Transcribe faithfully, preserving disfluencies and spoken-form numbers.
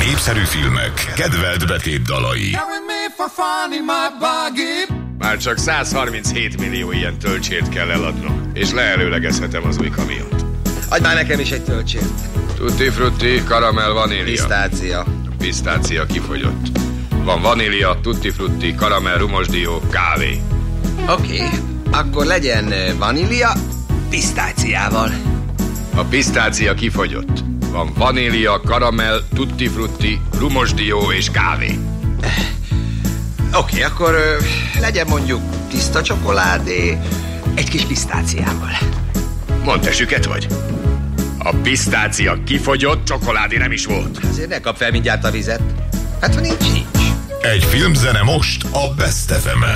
Népszerű filmek, kedvelt betétdalai. Már csak száz harminchét millió ilyen töltsért kell eladnom, és leelőlegezhetem az új kamiont. Adj már nekem is egy töltsért. Tutti frutti, karamell, vanília. Pisztácia. A pisztácia kifogyott. Van vanília, tutti frutti, karamell, rumosdió, kávé. Oké, okay. Akkor legyen vanília pisztáciával. A pisztácia kifogyott. Van vanília, karamell, tutti frutti, rumosdió és kávé. Oké, okay, akkor ö, legyen mondjuk tiszta csokoládé egy kis pisztáciával. Mondd, te süket vagy? A pisztácia kifogyott, csokoládé nem is volt. Azért ne kap fel mindjárt a vizet. Hát ha nincs, nincs. Egy filmzene most a Best ef emen.